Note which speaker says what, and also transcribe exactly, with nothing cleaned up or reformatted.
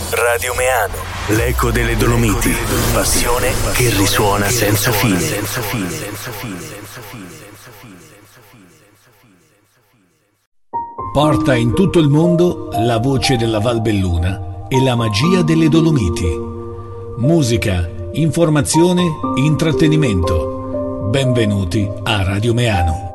Speaker 1: Radio Meano, l'eco delle Dolomiti, passione che risuona senza fine.
Speaker 2: Porta in tutto il mondo la voce della Valbelluna e la magia delle Dolomiti. Musica, informazione, intrattenimento. Benvenuti a Radio Meano.